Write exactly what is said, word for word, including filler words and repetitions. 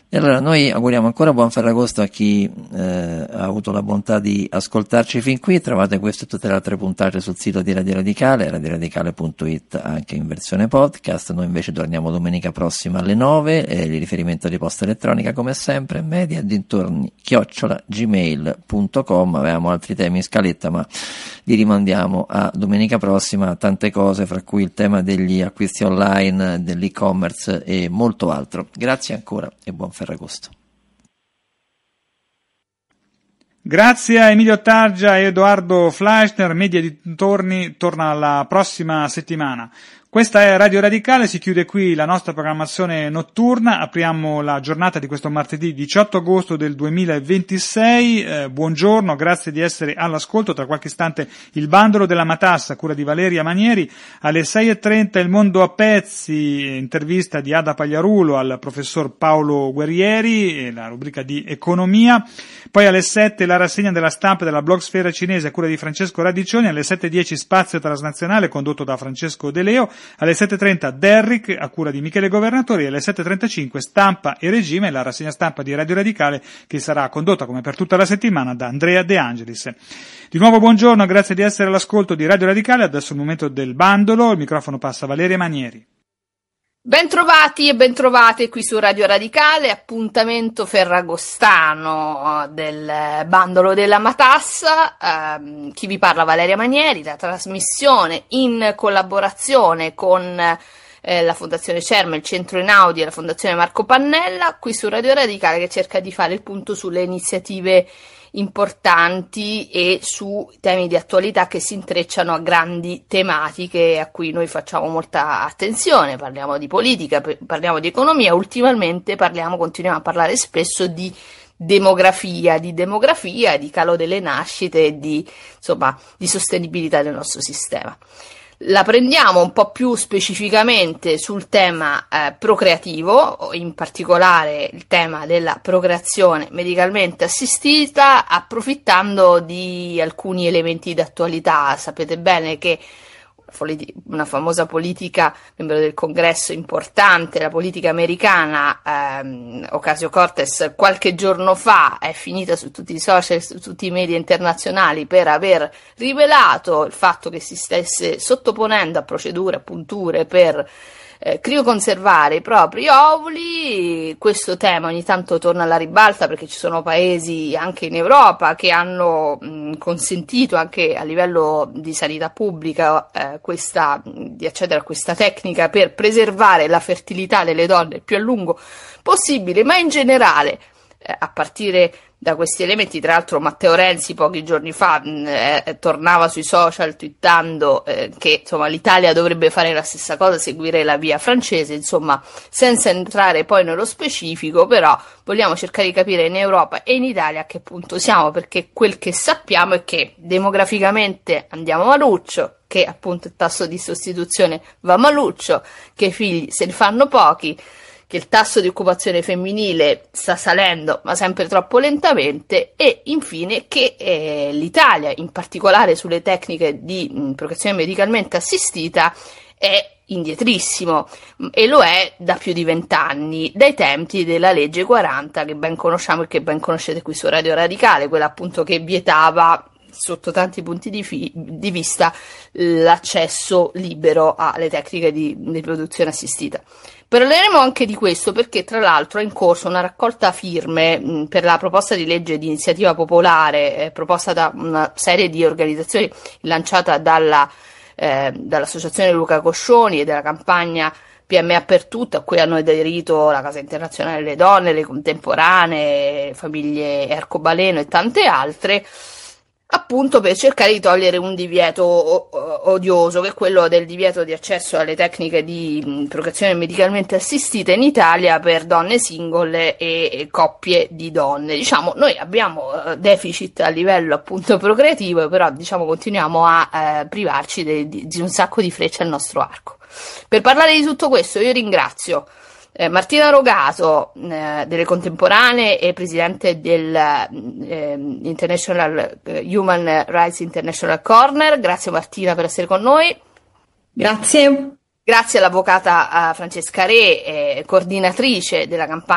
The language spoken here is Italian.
E allora noi auguriamo ancora buon Ferragosto a chi eh, ha avuto la bontà di ascoltarci fin qui. Trovate questo e tutte le altre puntate sul sito di Radio Radicale, radioradicale punto it, anche in versione podcast. Noi invece torniamo domenica prossima alle nove, e il riferimento di posta elettronica come sempre media dintorni chiocciola gmail punto com. Avevamo altri temi in scaletta, ma li rimandiamo a domenica prossima. Tante cose, fra cui il tema degli acquisti online, dell'e-commerce e molto altro. Grazie ancora e buon Ferragosto. Grazie a Emilio Targia e Edoardo Fleischner. Media Dintorni torna la prossima settimana. Questa è Radio Radicale, si chiude qui la nostra programmazione notturna. Apriamo la giornata di questo martedì diciotto agosto del duemilaventisei. Eh, buongiorno, grazie di essere all'ascolto. Tra qualche istante il bandolo della matassa, a cura di Valeria Manieri. Alle sei e trenta il mondo a pezzi, intervista di Ada Pagliarulo al professor Paolo Guerrieri, e la rubrica di economia. Poi alle sette la rassegna della stampa della blogosfera cinese a cura di Francesco Radiccioni. Alle sette e dieci Spazio Transnazionale condotto da Francesco De Leo. Alle sette e trenta Derrick a cura di Michele Governatori, e alle sette e trentacinque Stampa e Regime, la rassegna stampa di Radio Radicale, che sarà condotta come per tutta la settimana da Andrea De Angelis. Di nuovo buongiorno, grazie di essere all'ascolto di Radio Radicale. Adesso il momento del bandolo, il microfono passa a Valeria Manieri. Bentrovati e bentrovate qui su Radio Radicale, appuntamento ferragostano del bandolo della matassa. Eh, chi vi parla Valeria Manieri, la trasmissione in collaborazione con eh, la Fondazione Cerme, il Centro Einaudi e la Fondazione Marco Pannella, qui su Radio Radicale, che cerca di fare il punto sulle iniziative importanti e su temi di attualità che si intrecciano a grandi tematiche a cui noi facciamo molta attenzione. Parliamo di politica, parliamo di economia, ultimamente parliamo, continuiamo a parlare spesso di demografia, di demografia, di calo delle nascite e di, insomma, di sostenibilità del nostro sistema. La prendiamo un po' più specificamente sul tema eh, procreativo, in particolare il tema della procreazione medicalmente assistita, approfittando di alcuni elementi d'attualità. Sapete bene che una famosa politica, membro del congresso importante, la politica americana, ehm, Ocasio-Cortez, qualche giorno fa è finita su tutti i social, su tutti i media internazionali per aver rivelato il fatto che si stesse sottoponendo a procedure, a punture per eh, crioconservare i propri ovuli. Questo tema ogni tanto torna alla ribalta, perché ci sono paesi anche in Europa che hanno mh, consentito anche a livello di sanità pubblica eh, questa, di accedere a questa tecnica per preservare la fertilità delle donne il più a lungo possibile, ma in generale eh, a partire da questi elementi. Tra l'altro Matteo Renzi pochi giorni fa mh, eh, tornava sui social twittando eh, che insomma l'Italia dovrebbe fare la stessa cosa, seguire la via francese. Insomma, senza entrare poi nello specifico, però vogliamo cercare di capire in Europa e in Italia a che punto siamo, perché quel che sappiamo è che demograficamente andiamo maluccio, che appunto il tasso di sostituzione va maluccio, che i figli se ne fanno pochi, che il tasso di occupazione femminile sta salendo ma sempre troppo lentamente, e infine che eh, l'Italia, in particolare sulle tecniche di mh, procreazione medicalmente assistita, è indietrissimo, e lo è da più di vent'anni, dai tempi della legge quaranta, che ben conosciamo e che ben conoscete qui su Radio Radicale, quella appunto che vietava sotto tanti punti di, fi- di vista l'accesso libero alle tecniche di riproduzione assistita. Parleremo anche di questo perché tra l'altro è in corso una raccolta firme mh, per la proposta di legge di iniziativa popolare eh, proposta da una serie di organizzazioni, lanciata dalla, eh, dall'associazione Luca Coscioni e dalla campagna P M A per tutto, a cui hanno aderito la Casa Internazionale delle Donne, le Contemporanee, Famiglie Arcobaleno e tante altre, appunto per cercare di togliere un divieto odioso, che è quello del divieto di accesso alle tecniche di procreazione medicalmente assistita in Italia per donne single e coppie di donne. Diciamo, noi abbiamo deficit a livello appunto procreativo, però diciamo continuiamo a eh, privarci di, di, di un sacco di frecce al nostro arco. Per parlare di tutto questo io ringrazio Eh, Martina Rogato eh, delle Contemporanee e presidente del eh, International eh, Human Rights International Corner. Grazie Martina per essere con noi. Grazie. Grazie all'avvocata eh, Francesca Re, eh, coordinatrice della campagna